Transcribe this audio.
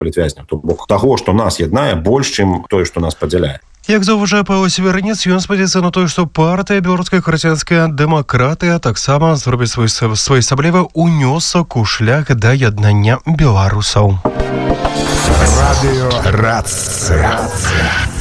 палітвязняў. То бок таго, што нас яднае, больш, чым тое, што нас падзяляе. Як заўважае Павел Северынец, ён спадзяецца на тое, што партыя беларуская хрысціянская дэмакратыя таксама зробіць своеасаблівы ўнёсак у шлях да яднання беларусаў. Радыё Рацыя.